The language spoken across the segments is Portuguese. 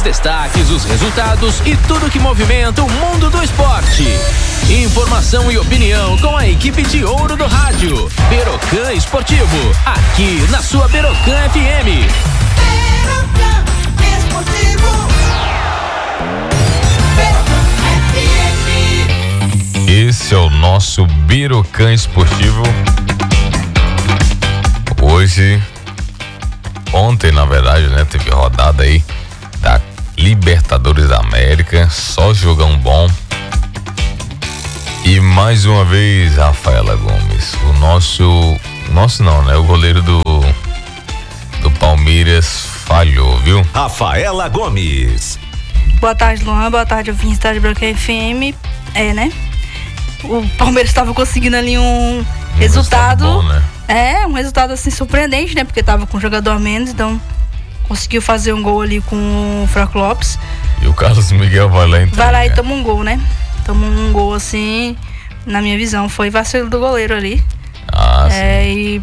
destaques, os resultados e tudo que movimenta o mundo do esporte. Informação e opinião com a equipe de ouro do rádio. Berocan Esportivo, aqui na sua Berocan FM. Berocan Esportivo. Berocan FM. Esse é o nosso Berocan Esportivo. Ontem, na verdade, né, teve rodada aí da Libertadores da América, só jogão bom. E mais uma vez, Rafaela Gomes, o goleiro do Palmeiras falhou, viu? Rafaela Gomes. Boa tarde, Luan, boa tarde, ouvintes da Berocan FM. Né? O Palmeiras estava conseguindo ali um resultado bom, né? Um resultado assim surpreendente, né? Porque tava com um jogador a menos, então conseguiu fazer um gol ali com o Franco Lopes. E o Carlos Miguel vai lá e toma um gol, né? Toma um gol assim, na minha visão, foi vacilo do goleiro ali. Sim. E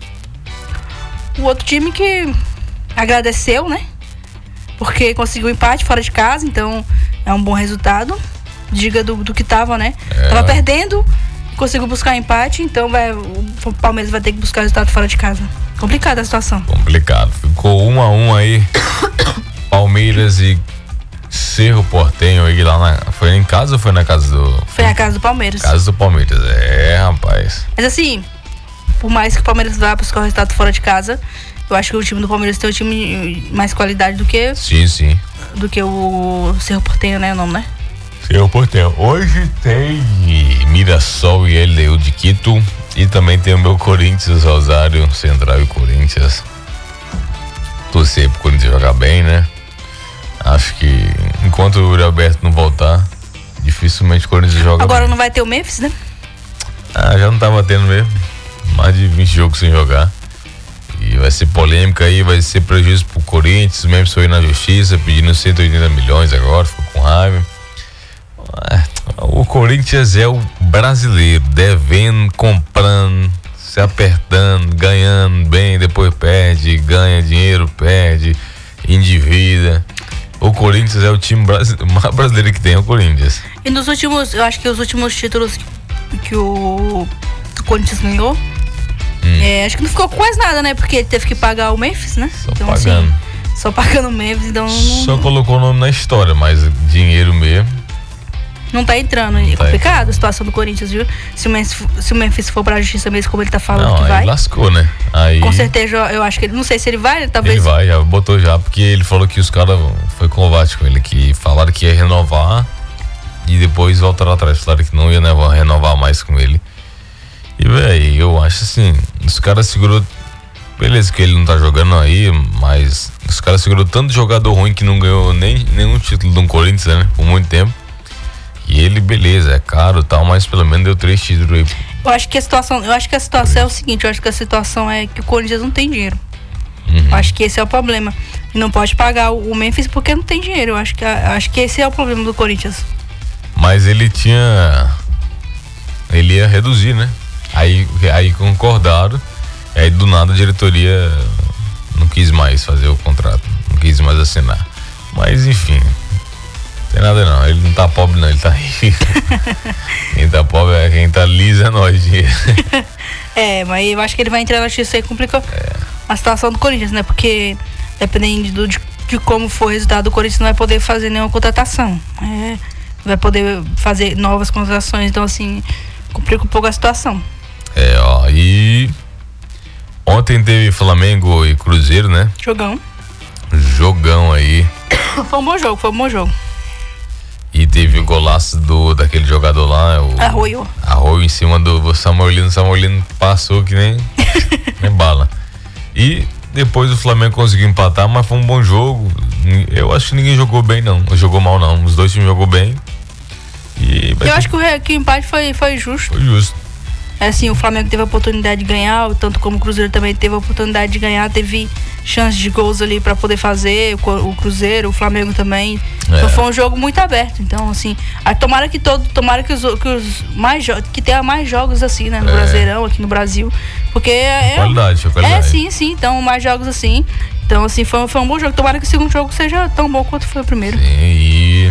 o outro time que agradeceu, né? Porque conseguiu empate fora de casa, então é um bom resultado. Diga do que tava, né? Tava perdendo, conseguiu buscar empate, então o Palmeiras vai ter que buscar resultado fora de casa. Complicada a situação. Complicado. Ficou 1-1 aí. Palmeiras e Cerro Porteño aí lá foi em casa ou foi na casa do... Foi na casa do Palmeiras. Casa do Palmeiras, rapaz. Mas assim, por mais que o Palmeiras vá buscar o resultado fora de casa, eu acho que o time do Palmeiras tem um time mais qualidade do que... Sim. Do que o Cerro Porteño, né? O nome, né? Cerro Porteño. Hoje tem Mirassol e LDU de Quito. E também tem o meu Corinthians, Rosário Central e Corinthians. Torcer pro Corinthians jogar bem, né? Acho que enquanto o Yuri Alberto não voltar, dificilmente o Corinthians joga Agora bem. Não vai ter o Memphis, né? Já não tava tendo mesmo. Mais de 20 jogos sem jogar. E vai ser polêmica aí, vai ser prejuízo pro Corinthians. O Memphis foi na justiça pedindo 180 milhões agora, ficou com raiva. O Corinthians é o brasileiro, devendo, comprando, se apertando, ganhando bem, depois perde, ganha dinheiro, perde, endivida. O Corinthians é o time mais brasileiro que tem, é o Corinthians. E nos últimos, eu acho que os últimos títulos que o Corinthians ganhou, acho que não ficou com quase nada, né? Porque ele teve que pagar o Memphis, né? Só então, pagando. Assim, só pagando o Memphis, então... Só colocou o nome na história, mas dinheiro mesmo... Não tá entrando, é complicado a situação do Corinthians, viu? Se o Memphis for pra justiça mesmo, como ele tá falando que vai. Aí lascou, né? Aí... Com certeza, eu acho que ele, não sei se ele vai, talvez. Ele vai, já botou já, porque ele falou que os caras foi combate com ele, que falaram que ia renovar e depois voltaram atrás, falaram que não ia renovar mais com ele. E, velho, eu acho assim, os caras segurou, beleza que ele não tá jogando aí, mas os caras segurou tanto jogador ruim que não ganhou nenhum título do Corinthians, né? Por muito tempo. E ele, beleza, é caro e tal, mas pelo menos deu 3 títulos aí. Eu acho que a situação é o seguinte, eu acho que a situação é que o Corinthians não tem dinheiro. Eu acho que esse é o problema. E não pode pagar o Memphis porque não tem dinheiro. Eu acho que esse é o problema do Corinthians. Mas ele ia reduzir, né? Aí concordaram, aí do nada a diretoria não quis mais fazer o contrato, não quis mais assinar. Mas enfim, tem nada não, ele não tá pobre não, ele tá rico. Quem tá pobre quem tá liso é nós. Mas eu acho que ele vai entrar na justiça e complicou a situação do Corinthians, né? Porque dependendo de como for o resultado, o Corinthians não vai poder fazer nenhuma contratação. Vai poder fazer novas contratações, então assim, complica um pouco a situação. E ontem teve Flamengo e Cruzeiro, né? Jogão aí. Foi um bom jogo. E teve o golaço daquele jogador lá, o Arroio em cima do Samuelino. Samuelino passou que nem bala. E depois o Flamengo conseguiu empatar, mas foi um bom jogo. Eu acho que ninguém jogou bem não, jogou mal não. Os dois times jogou bem. Eu acho que o empate foi justo. Foi justo. Assim, o Flamengo teve a oportunidade de ganhar, tanto como o Cruzeiro também teve a oportunidade de ganhar, teve chance de gols ali pra poder fazer, o Cruzeiro, o Flamengo também. Então foi um jogo muito aberto. Então, assim, tomara que tenha mais jogos assim, né, no Brasileirão, aqui no Brasil. Porque qualidade. sim, então mais jogos assim. Então, assim, foi um bom jogo. Tomara que o segundo jogo seja tão bom quanto foi o primeiro. Sim, e...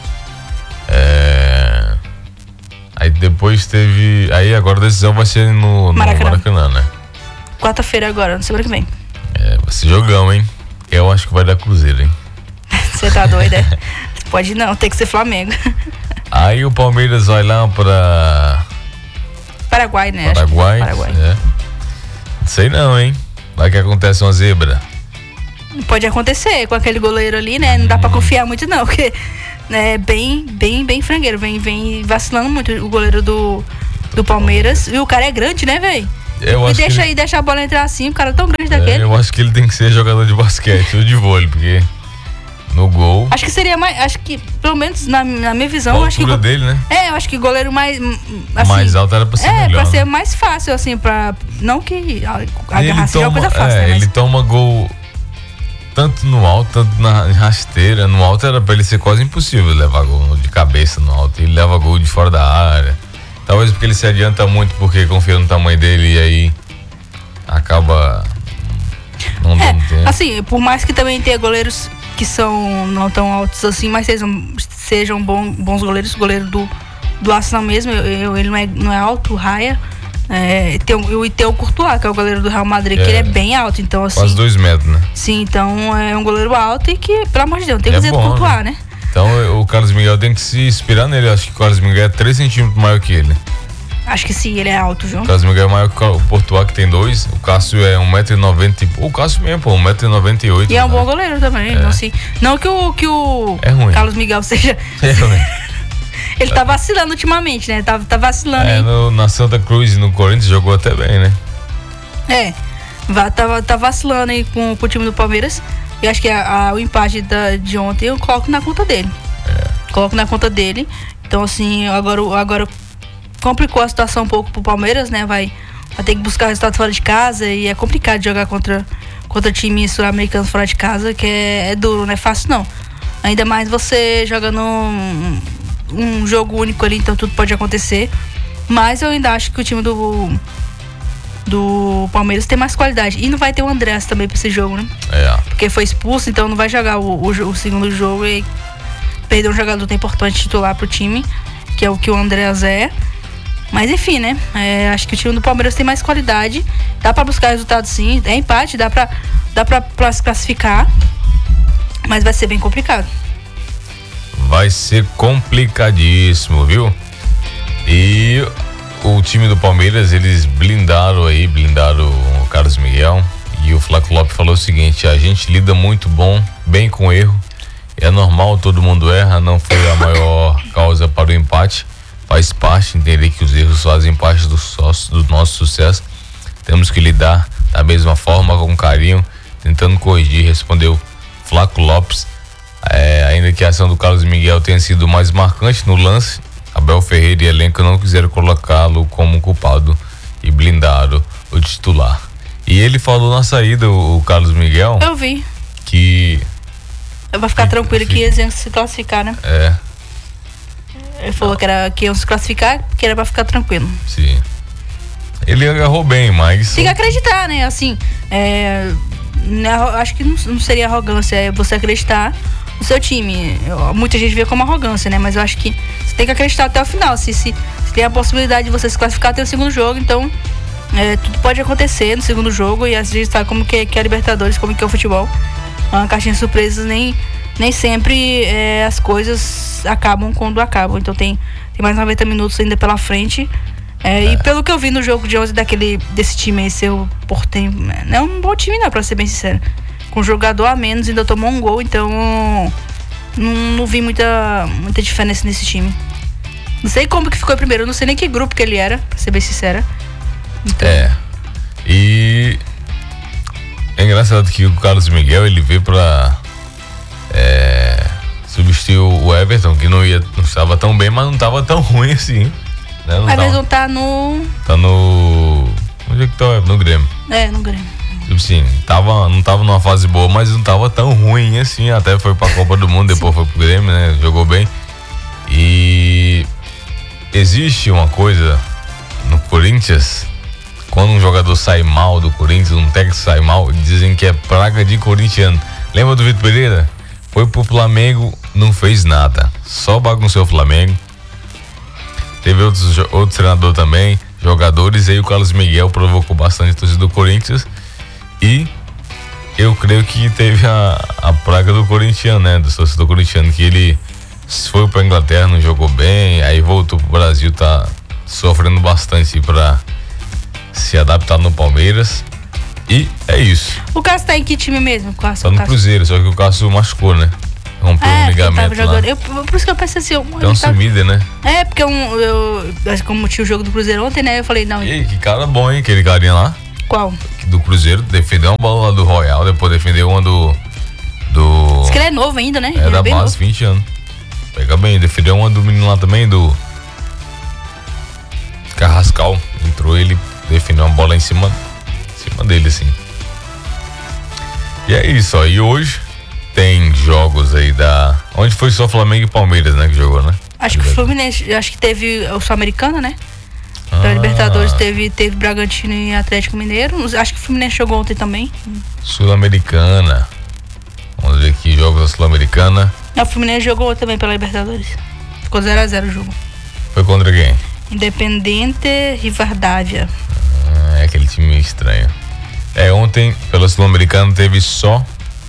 Aí depois teve... Aí agora a decisão vai ser no Maracanã, né? Quarta-feira agora, na semana que vem. Vai ser jogão, hein? Eu acho que vai dar Cruzeiro, hein? Você tá doido, é? Pode não, tem que ser Flamengo. Aí o Palmeiras vai lá pra... Paraguai, né? Paraguai. Paraguai. Não sei não, hein? Vai que acontece uma zebra. Pode acontecer com aquele goleiro ali, né? Não dá pra confiar muito não, porque é bem frangueiro. Vem vacilando muito o goleiro do Palmeiras. E o cara é grande, né, velho? E deixa a bola entrar assim, o cara é tão grande daquele. Eu acho que ele tem que ser jogador de basquete ou de vôlei, porque no gol... Acho que seria mais... Acho que, pelo menos na minha visão... A altura dele, né? Eu acho que goleiro mais... Assim, mais alto era pra ser melhor. Pra né? ser mais fácil, assim, pra... Não que agarrar seja uma coisa fácil, né? Ele toma gol tanto no alto, tanto na rasteira. No alto era pra ele ser quase impossível levar gol de cabeça no alto. Ele leva gol de fora da área. Talvez porque ele se adianta muito porque confia no tamanho dele e aí acaba não dando tempo. Assim, por mais que também tenha goleiros que são não tão altos assim, mas sejam bons goleiros. O goleiro do Arsenal mesmo, ele não é alto, raia. Tem o Courtois, que é o goleiro do Real Madrid, que ele é bem alto, então assim... Quase 2 metros, né? Sim, então é um goleiro alto e que, pelo amor de Deus, tem que dizer do Courtois, né? Então o Carlos Miguel tem que se inspirar nele. Acho que o Carlos Miguel é 3 centímetros maior que ele. Acho que sim, ele é alto, viu? O Carlos Miguel é maior que o Courtois, que tem 2. O Cássio é 1,90m. O Cássio mesmo, 1,98m. E é um bom goleiro também. Então, assim, não que o Carlos Miguel seja... É ruim. Ele tá vacilando ultimamente, né? Tá vacilando aí. Na Santa Cruz e no Corinthians jogou até bem, né? Tá vacilando aí com o time do Palmeiras. E acho que o empate de ontem eu coloco na conta dele. Coloco na conta dele. Então, assim, agora complicou a situação um pouco pro Palmeiras, né? Vai ter que buscar resultado fora de casa e é complicado jogar contra times sul-americanos fora de casa, que é duro, não é fácil não. Ainda mais você jogando um jogo único ali, então tudo pode acontecer. Mas eu ainda acho que o time do Palmeiras tem mais qualidade. E não vai ter o Andrés também pra esse jogo, né? Porque foi expulso, então não vai jogar o segundo jogo e perder um jogador tão importante titular pro time, que é o que o Andrés é. Mas enfim, né? Acho que o time do Palmeiras tem mais qualidade. Dá pra buscar resultado sim. É empate, dá pra se classificar. Mas vai ser bem complicado. Vai ser complicadíssimo, viu? E o time do Palmeiras, eles blindaram o Carlos Miguel. E o Flávio Lopes falou o seguinte: a gente lida muito bem com erro. É normal, todo mundo erra, não foi a maior causa para o empate. Faz parte, entender que os erros fazem parte do nosso sucesso. Temos que lidar da mesma forma, com carinho, tentando corrigir, respondeu Flávio Lopes. Ainda que a ação do Carlos Miguel tenha sido mais marcante no lance, Abel Ferreira e elenco não quiseram colocá-lo como culpado e blindaram o titular. E ele falou na saída, o Carlos Miguel... Eu vi. Que... Vai ficar tranquilo que eles iam se classificar, né? Ele falou que iam se classificar, que era pra ficar tranquilo. Sim. Ele agarrou bem, mas... Tem que acreditar, né? Assim, acho que não seria arrogância, é você acreditar no seu time. Muita gente vê como arrogância, né? Mas eu acho que você tem que acreditar até o final. Se tem a possibilidade de você se classificar até o segundo jogo, então tudo pode acontecer no segundo jogo. E a gente sabe como que é a Libertadores, como que é o futebol. Uma caixinha de surpresas, nem sempre as coisas acabam quando acabam. Então tem mais 90 minutos ainda pela frente. E pelo que eu vi no jogo de ontem desse time aí, seu Portenho, não é um bom time não, pra ser bem sincero. Com jogador a menos, ainda tomou um gol, então não vi muita diferença nesse time. Não sei como que ficou primeiro, não sei nem que grupo que ele era, pra ser bem sincera. Então... E é engraçado que o Carlos Miguel, ele veio pra substituir o Everton, que não estava tão bem, mas não estava tão ruim assim. Né? O Everton tá no... Onde é que tá? No Grêmio. No Grêmio. Tipo assim, não tava numa fase boa, mas não tava tão ruim assim. Até foi pra Copa do Mundo, depois foi pro Grêmio, né? Jogou bem. E existe uma coisa no Corinthians quando um jogador sai mal do Corinthians, um técnico sai mal, dizem que é praga de corintiano. Lembra do Vitor Pereira? Foi pro Flamengo, não fez nada, só bagunçou o Flamengo. Teve outros treinadores também, jogadores, e aí o Carlos Miguel provocou bastante a torcida do Corinthians. E eu creio que teve a praga do corintiano, né? Do torcedor corintiano, que ele foi pra Inglaterra, não jogou bem, aí voltou pro Brasil, tá sofrendo bastante pra se adaptar no Palmeiras. E é isso. O Cássio tá em que time mesmo? Tá no Cruzeiro, só que o Cássio machucou, né? Rompeu um ligamento lá. Por isso que eu pensei assim... Deu uma sumida, né? É, porque como tinha o jogo do Cruzeiro ontem, né? Eu falei, não... E aí, que cara bom, hein? Aquele carinha lá. Qual? Do Cruzeiro, defendeu uma bola lá do Royal, depois defendeu uma do... Diz que ele é novo ainda, né? É da base, novo. 20 anos. Pega bem, defendeu uma do menino lá também, do... Carrascal. Entrou ele, defendeu uma bola em cima dele, assim. E é isso, ó. E hoje tem jogos aí onde foi só Flamengo e Palmeiras, né, que jogou, né? Acho que o Fluminense, acho que teve o Sul-Americana, né? Da Libertadores teve Bragantino e Atlético Mineiro. Acho que o Fluminense jogou ontem também. Sul-Americana. Vamos ver aqui, jogos da Sul-Americana. Não, o Fluminense jogou também pela Libertadores. Ficou 0-0 o jogo. Foi contra quem? Independente Rivadavia. É aquele time estranho. Ontem, pela Sul-Americana, teve só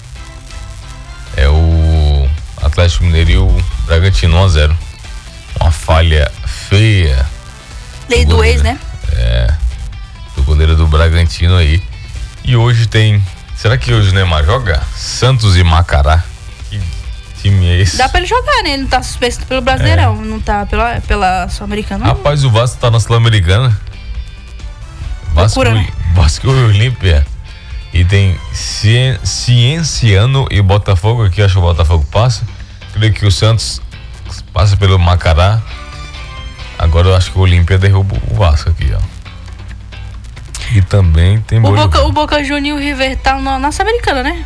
o Atlético Mineiro e o Bragantino 1-0. Uma falha feia. Lei do ex, né? Do goleiro do Bragantino aí. E hoje tem... Será que hoje o Neymar joga? Santos e Macará. Que time é esse? Dá pra ele jogar, né? Ele não tá suspenso pelo Brasileirão. Não tá pela Sul-Americana. Rapaz, o Vasco tá na Sul-Americana. Vasco e Olímpia. E tem Cienciano e Botafogo. Aqui acho que o Botafogo passa. Creio que o Santos passa pelo Macará. Agora eu acho que o Olímpia derruba o Vasco aqui, ó. E também tem o Boca Juniors e o River tá na Sul-Americana, né?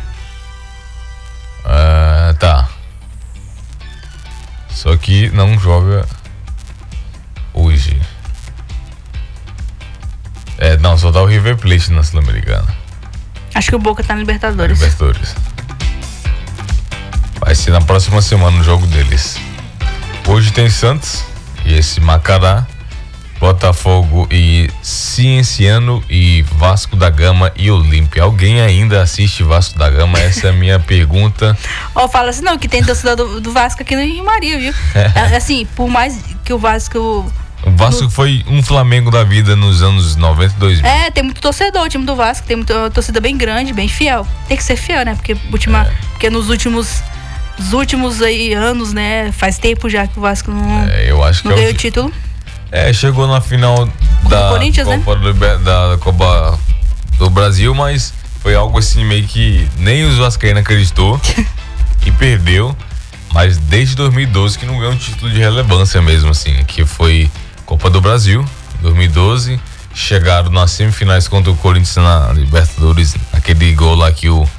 Tá. Só que não joga hoje. Não, só tá o River Plate na Sul-Americana. Acho que o Boca tá na Libertadores. Vai ser na próxima semana o jogo deles. Hoje tem Santos e esse Macará, Botafogo e Cienciano e Vasco da Gama e Olímpia. Alguém ainda assiste Vasco da Gama? Essa é a minha pergunta. Fala assim, não, que tem torcedor do Vasco aqui no Rio Maria, viu? Assim, por mais que o Vasco... O Vasco foi um Flamengo da vida nos anos 90 e 2000. Tem muito torcedor, o time do Vasco tem muita torcida bem grande, bem fiel. Tem que ser fiel, né? Porque nos últimos aí anos, né? Faz tempo já que o Vasco não ganhou o título. Chegou na final da Copa, da Copa do Brasil, mas foi algo assim meio que nem os vascaínos acreditou e perdeu. Mas desde 2012 que não ganhou um título de relevância mesmo, assim, que foi Copa do Brasil, 2012, chegaram nas semifinais contra o Corinthians na Libertadores, aquele gol lá que o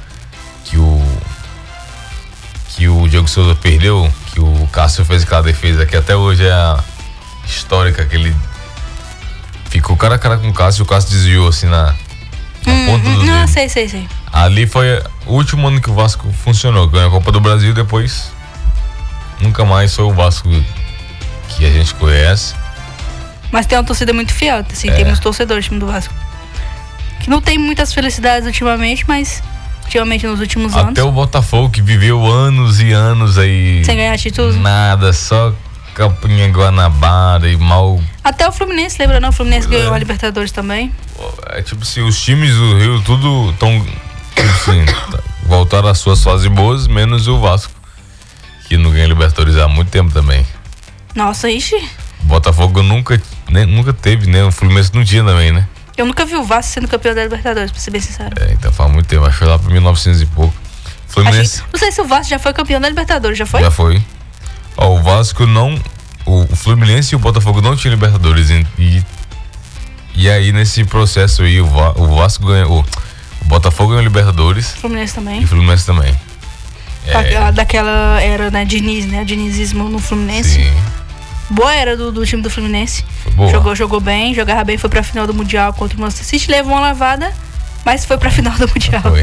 Diego Souza perdeu, que o Cássio fez aquela defesa, que até hoje é a histórica, que ele ficou cara a cara com o Cássio desviou assim na ponta do dedo. Sei. Ali foi o último ano que o Vasco funcionou, ganhou a Copa do Brasil, depois nunca mais foi o Vasco que a gente conhece. Mas tem uma torcida muito fiel, assim, tem muitos torcedores do time do Vasco. Que não tem muitas felicidades ultimamente, mas ultimamente nos últimos anos. Até o Botafogo, que viveu anos e anos aí. Sem ganhar títulos. Nada, só Campinha Guanabara e mal. Até o Fluminense, lembra não? O Fluminense ganhou a Libertadores também. É tipo assim, os times do Rio tudo tão, tipo assim, voltaram às suas fases boas, menos o Vasco, que não ganha Libertadores há muito tempo também. Nossa, ixi. O Botafogo nunca teve, né? O Fluminense não tinha também, né? Eu nunca vi o Vasco sendo campeão da Libertadores, pra ser bem sincero. Então faz muito tempo, acho que foi lá pra 1900 e pouco. Fluminense... Não sei se o Vasco já foi campeão da Libertadores, já foi? Já foi. O Vasco não... O Fluminense e o Botafogo não tinham Libertadores. E aí nesse processo aí, o Vasco ganhou... O Botafogo ganhou Libertadores. Fluminense também. E o Fluminense também. Daquela era, né, Diniz, né? O dinizismo no Fluminense. Sim. Boa era do time do Fluminense. Boa. Jogou bem, jogava bem, foi pra final do Mundial contra o Manchester City, levou uma lavada, mas foi pra final do Mundial. Foi.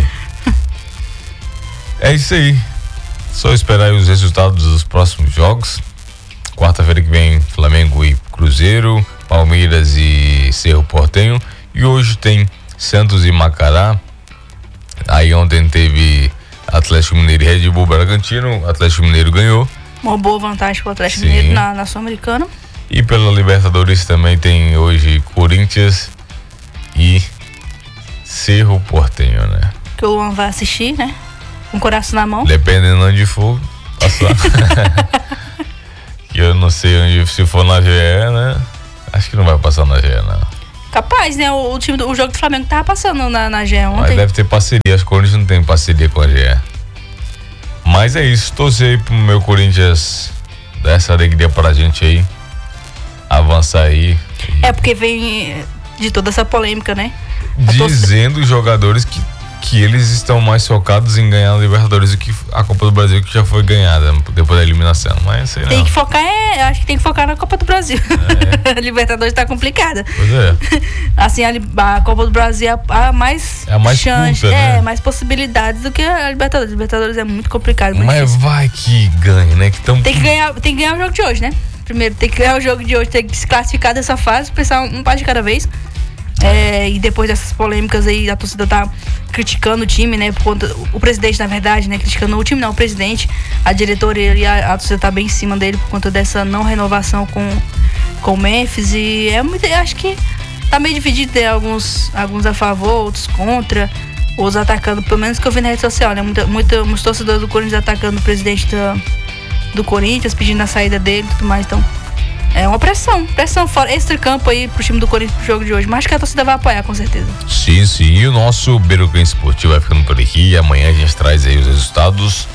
É isso aí. Só esperar aí os resultados dos próximos jogos. Quarta-feira que vem, Flamengo e Cruzeiro, Palmeiras e Cerro Porteño. E hoje tem Santos e Macará. Aí ontem teve Atlético Mineiro e Red Bull Bragantino. Atlético Mineiro ganhou. Uma boa vantagem pro Atlético Sim. Mineiro na Sul-Americana. E pela Libertadores também tem hoje Corinthians e Cerro Porteño, né? Que o Luan vai assistir, né? Com o coração na mão. Dependendo onde for, passar. Que eu não sei onde, se for na GE, né? Acho que não vai passar na GE, não. Capaz, né? O jogo do Flamengo tava passando na GE Mas ontem. deve ter parceria, as Corinthians não tem parceria com a GE. Mas é isso, torcer aí pro meu Corinthians dar essa alegria pra gente aí, avançar aí. É porque vem de toda essa polêmica, né? Dizendo os jogadores que eles estão mais focados em ganhar a Libertadores do que a Copa do Brasil, que já foi ganhada depois da eliminação. Mas sei Tem não. que focar, acho que tem que focar na Copa do Brasil. A Libertadores tá complicada. Pois é. Assim, a Copa do Brasil é a mais É a mais chance, curta, né? mais possibilidades do que a Libertadores. A Libertadores é muito complicado, muito Mas difícil. vai que ganhe, né? Que tão... Tem que ganhar o jogo de hoje, né? Primeiro, tem que ganhar o jogo de hoje, tem que se classificar dessa fase, pensar um passo de cada vez. E depois dessas polêmicas aí, a torcida tá criticando o time, né? Por conta, o presidente, na verdade, né? Criticando o time, não, o presidente, a diretoria e a torcida tá bem em cima dele por conta dessa não renovação com o Memphis. E acho que tá meio dividido, tem alguns a favor, outros contra, outros atacando, pelo menos que eu vi na rede social, né? Muitos torcedores do Corinthians atacando o presidente do Corinthians, pedindo a saída dele e tudo mais, então é uma pressão fora, extra-campo aí pro time do Corinthians pro jogo de hoje, mas acho que a torcida vai apoiar, com certeza. Sim, e o nosso Beirocã Esportivo vai ficando por aqui e amanhã a gente traz aí os resultados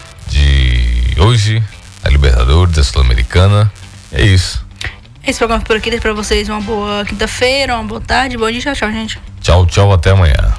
de hoje, da Libertadores, da Sul-Americana. É isso. Esse programa por aqui, deixo pra vocês uma boa quinta-feira, uma boa tarde, bom dia, tchau, gente. Tchau, até amanhã.